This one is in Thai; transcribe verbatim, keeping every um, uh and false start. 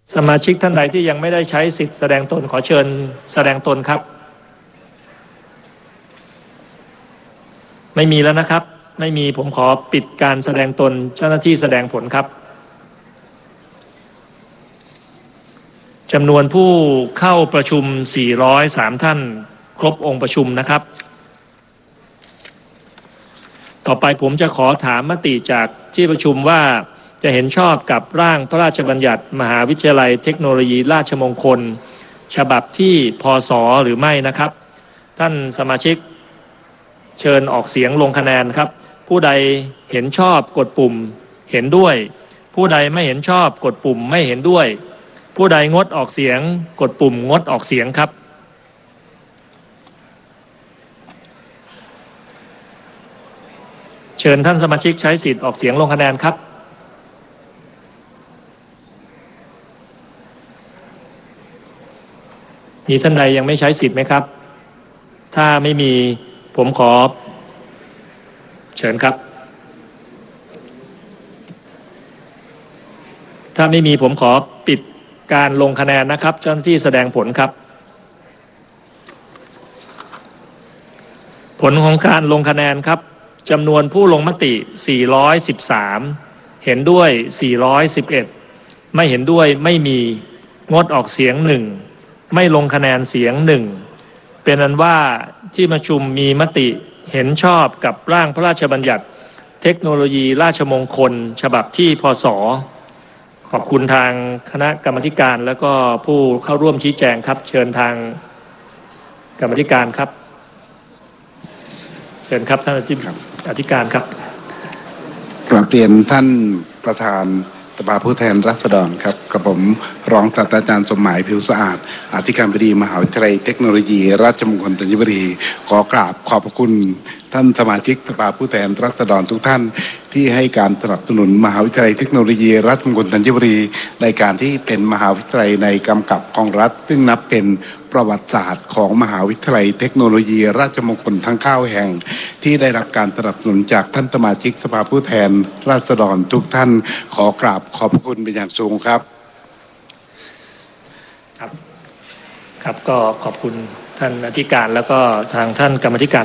สมาชิกท่านใดที่ยังไม่ได้ใช้สิทธิ์แสดงตนขอเชิญแสดงตนครับไม่มีแล้วนะครับไม่มีผมขอปิดการแสดงตนเจ้าหน้าที่แสดงผลครับจำนวนผู้เข้าประชุมสี่ร้อยสามท่านครบองค์ประชุมนะครับต่อไปผมจะขอถามมติจากที่ประชุมว่าจะเห็นชอบกับร่างพระราชบัญญัติมหาวิทยาลัยเทคโนโลยีราชมงคลฉบับที่พศหรือไม่นะครับท่านสมาชิกเชิญออกเสียงลงคะแนนครับผู้ใดเห็นชอบกดปุ่มเห็นด้วยผู้ใดไม่เห็นชอบกดปุ่มไม่เห็นด้วยผู้ใดงดออกเสียงกดปุ่มงดออกเสียงครับเชิญท่านสมาชิกใช้สิทธิ์ออกเสียงลงคะแนนครับมีท่านใดยังไม่ใช้สิทธิ์ไหมครับถ้าไม่มีผมขอเชิญครับถ้าไม่มีผมขอปิดการลงคะแนนนะครับเจ้าหน้าที่แสดงผลครับผลของการลงคะแนนครับจำนวนผู้ลงมติสี่ร้อยสิบสามเห็นด้วยสี่ร้อยสิบเอ็ดไม่เห็นด้วยไม่มีงดออกเสียงหนึ่งไม่ลงคะแนนเสียงหนึ่งเป็นอันว่าที่ประชุมมีมติเห็นชอบกับร่างพระราชบัญญัติเทคโนโลยีราชมงคลฉบับที่พศขอบคุณทางคณะกรรมาธิการแล้วก็ผู้เข้าร่วมชี้แจงครับเชิญทางกรรมาธิการครับเชิญครับท่านอธิการครับกราบเรียนท่านประธานสภาผู้แทนราษฎรครับกับผมรองศาสตราจารย์สมหมายผิวสะอาดอธิการบดีมหาวิทยาลัยเทคโนโลยีราชมงคลธัญบุรีขอกราบขอบพระคุณท่านสมาชิกสภาผู้แทนราษฎรทุกท่านที่ให้การสนับสนุนมหาวิทยาลัยเทคโนโลยีราชมงคลธัญบุรีในการที่เป็นมหาวิทยาลัยในกำกับของรัฐซึ่งนับเป็นประวัติศาสตร์ของมหาวิทยาลัยเทคโนโลยีราชมงคลทั้งเก้าแห่งที่ได้รับการสนับสนุนจากท่านสมาชิกสภาผู้แทนราษฎรทุกท่านขอกราบขอบพระคุณเป็นอย่างสูงครับครับครับก็ขอบคุณท่านอธิการแล้วก็ทางท่านกรรมาธิการ